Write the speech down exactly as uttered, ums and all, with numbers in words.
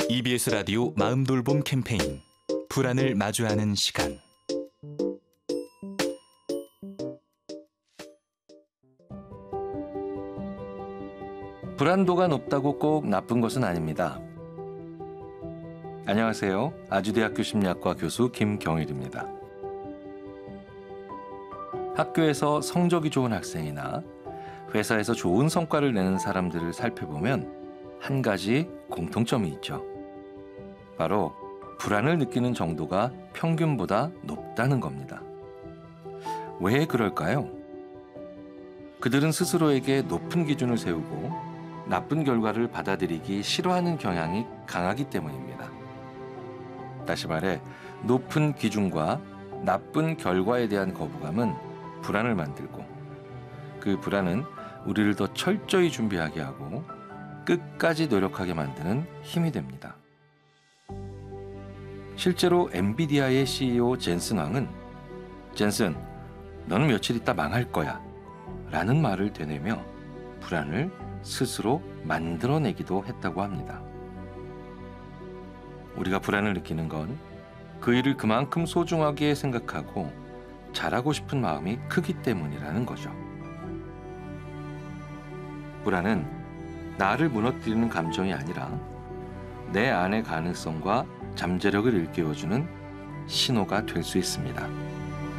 이비에스 라디오 마음돌봄 캠페인 불안을 마주하는 시간. 불안도가 높다고 꼭 나쁜 것은 아닙니다. 안녕하세요. 아주대학교 심리학과 교수 김경일입니다. 학교에서 성적이 좋은 학생이나 회사에서 좋은 성과를 내는 사람들을 살펴보면 한 가지 공통점이 있죠. 바로 불안을 느끼는 정도가 평균보다 높다는 겁니다. 왜 그럴까요? 그들은 스스로에게 높은 기준을 세우고 나쁜 결과를 받아들이기 싫어하는 경향이 강하기 때문입니다. 다시 말해, 높은 기준과 나쁜 결과에 대한 거부감은 불안을 만들고, 그 불안은 우리를 더 철저히 준비하게 하고 끝까지 노력하게 만드는 힘이 됩니다. 실제로 엔비디아의 씨이오 젠슨 왕은 젠슨, 너는 며칠 있다 망할 거야 라는 말을 되뇌며 불안을 스스로 만들어내기도 했다고 합니다. 우리가 불안을 느끼는 건 그 일을 그만큼 소중하게 생각하고 잘하고 싶은 마음이 크기 때문이라는 거죠. 불안은 나를 무너뜨리는 감정이 아니라 내 안의 가능성과 잠재력을 일깨워주는 신호가 될 수 있습니다.